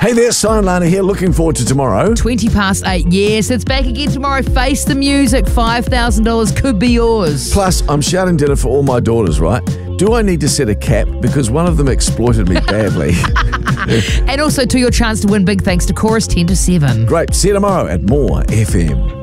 Hey there, Simon Lana here. Looking forward to tomorrow. 20 past 8. Yes, it's back again tomorrow. Face the Music. $5,000 could be yours. Plus, I'm shouting dinner for all my daughters, right? Do I need to set a cap? Because one of them exploited me badly. And also to your chance to win big thanks to Chorus 10 to 7. Great. See you tomorrow at More FM.